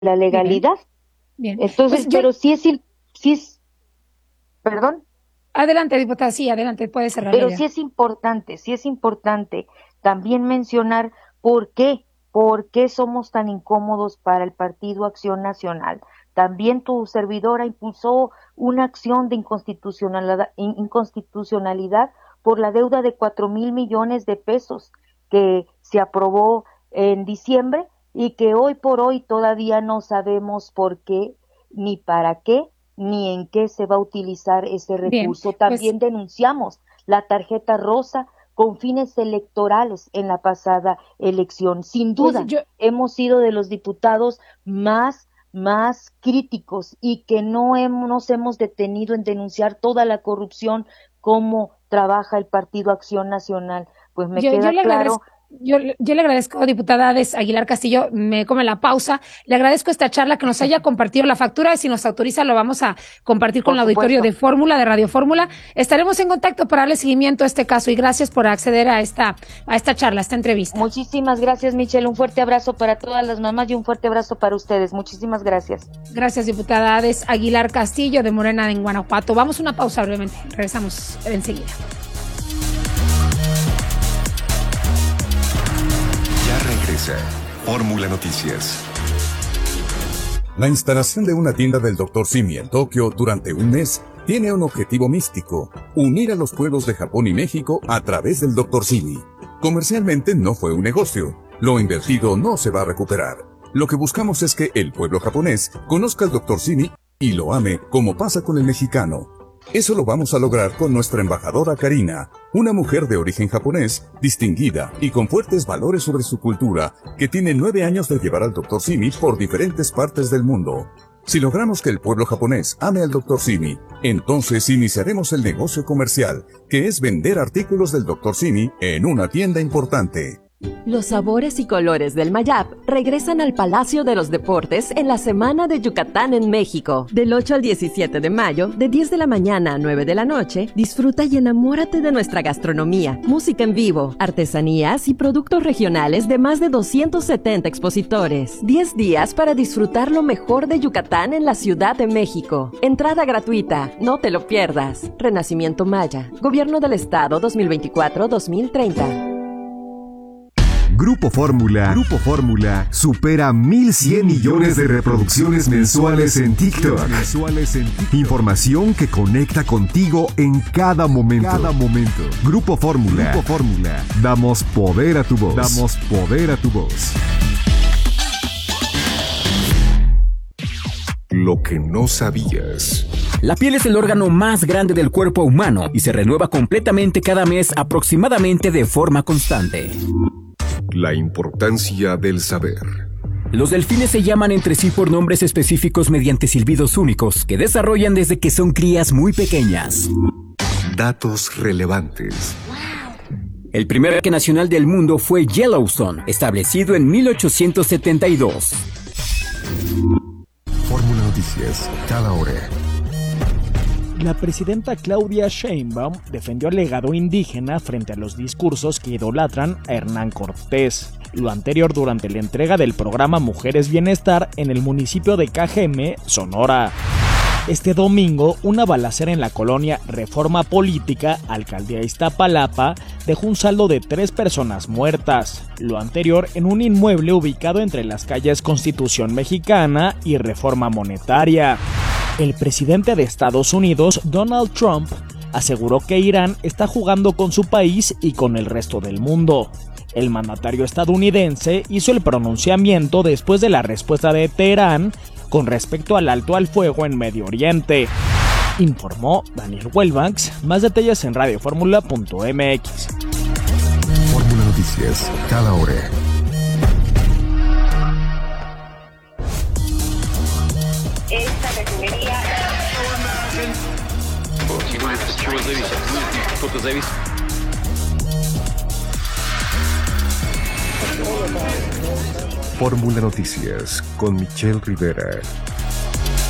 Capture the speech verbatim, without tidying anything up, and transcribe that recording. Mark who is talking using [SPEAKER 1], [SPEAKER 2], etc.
[SPEAKER 1] la legalidad.
[SPEAKER 2] Bien.
[SPEAKER 1] Entonces,
[SPEAKER 2] Pues yo-
[SPEAKER 1] pero sí es, il- sí es, perdón,
[SPEAKER 2] Adelante, diputada, sí, adelante, puede cerrar la
[SPEAKER 1] pero
[SPEAKER 2] idea.
[SPEAKER 1] sí es importante, sí es importante también mencionar por qué, por qué somos tan incómodos para el Partido Acción Nacional. También tu servidora impulsó una acción de inconstitucionalidad, in- inconstitucionalidad por la deuda de cuatro mil millones de pesos que se aprobó en diciembre y que hoy por hoy todavía no sabemos por qué, ni para qué, ni en qué se va a utilizar ese
[SPEAKER 2] Bien,
[SPEAKER 1] recurso.
[SPEAKER 2] pues
[SPEAKER 1] También denunciamos la tarjeta rosa con fines electorales en la pasada elección. Sin
[SPEAKER 2] Pues
[SPEAKER 1] duda,
[SPEAKER 2] yo,
[SPEAKER 1] hemos sido de los diputados más más críticos y que no hemos, nos hemos detenido en denunciar toda la corrupción, cómo trabaja el Partido Acción Nacional. Pues me
[SPEAKER 2] Yo, yo
[SPEAKER 1] queda
[SPEAKER 2] le
[SPEAKER 1] claro.
[SPEAKER 2] agradezco, yo, yo le agradezco, diputada Ades Aguilar Castillo, me come la pausa. Le agradezco esta charla que nos haya compartido la factura. Si nos autoriza, lo vamos a compartir con
[SPEAKER 1] Por
[SPEAKER 2] el auditorio
[SPEAKER 1] supuesto.
[SPEAKER 2] de Fórmula, de Radio Fórmula. Estaremos en contacto para darle seguimiento a este caso y gracias por acceder a esta, a esta charla, a esta entrevista.
[SPEAKER 1] Muchísimas gracias, Michelle. Un fuerte abrazo para todas las mamás y un fuerte abrazo para ustedes. Muchísimas gracias.
[SPEAKER 2] Gracias, diputada Ades Aguilar Castillo, de Morena en Guanajuato. Vamos a una pausa brevemente. Regresamos enseguida.
[SPEAKER 3] Ya regresa Fórmula Noticias.
[SPEAKER 4] La instalación de una tienda del doctor Simi en Tokio durante un mes tiene un objetivo místico: unir a los pueblos de Japón y México a través del doctor Simi. Comercialmente no fue un negocio. Lo invertido no se va a recuperar. Lo que buscamos es que el pueblo japonés conozca al doctor Simi y lo ame como pasa con el mexicano. Eso lo vamos a lograr con nuestra embajadora Karina, una mujer de origen japonés, distinguida y con fuertes valores sobre su cultura, que tiene nueve años de llevar al doctor Simi por diferentes partes del mundo. Si logramos que el pueblo japonés ame al doctor Simi, entonces iniciaremos el negocio comercial, que es vender artículos del doctor Simi en una tienda importante.
[SPEAKER 5] Los sabores y colores del Mayap regresan al Palacio de los Deportes en la Semana de Yucatán en México. Del ocho al diecisiete de mayo, de diez de la mañana a nueve de la noche, disfruta y enamórate de nuestra gastronomía, música en vivo, artesanías y productos regionales de más de doscientos setenta expositores. diez días para disfrutar lo mejor de Yucatán en la Ciudad de México. Entrada gratuita, no te lo pierdas. Renacimiento Maya, Gobierno del Estado dos mil veinticuatro a dos mil treinta.
[SPEAKER 3] Grupo Fórmula, Grupo Fórmula supera mil cien millones de reproducciones mensuales en TikTok. Mensuales en TikTok. Información que conecta contigo en cada momento. Cada momento. Grupo Fórmula, Grupo Fórmula. Damos poder a tu voz. Damos poder a tu voz. Lo que no sabías.
[SPEAKER 6] La piel es el órgano más grande del cuerpo humano y se renueva completamente cada mes aproximadamente de forma constante.
[SPEAKER 3] La importancia del saber.
[SPEAKER 6] Los delfines se llaman entre sí por nombres específicos mediante silbidos únicos que desarrollan desde que son crías muy pequeñas.
[SPEAKER 3] Datos relevantes.
[SPEAKER 6] El primer parque nacional del mundo fue Yellowstone, establecido en mil ochocientos setenta y dos.
[SPEAKER 3] Fórmula Noticias, cada hora.
[SPEAKER 7] La presidenta Claudia Sheinbaum defendió el legado indígena frente a los discursos que idolatran a Hernán Cortés. Lo anterior durante la entrega del programa Mujeres Bienestar en el municipio de Cajeme, Sonora. Este domingo, una balacera en la colonia Reforma Política, alcaldía Iztapalapa, dejó un saldo de tres personas muertas. Lo anterior en un inmueble ubicado entre las calles Constitución Mexicana y Reforma Monetaria. El presidente de Estados Unidos, Donald Trump, aseguró que Irán está jugando con su país y con el resto del mundo. El mandatario estadounidense hizo el pronunciamiento después de la respuesta de Teherán con respecto al alto al fuego en Medio Oriente. Informó Daniel Welbanks. Más detalles en radio fórmula punto m x.
[SPEAKER 3] Fórmula Noticias, cada hora.
[SPEAKER 8] Esta refinería.
[SPEAKER 3] Fórmula Noticias con Michelle Rivera.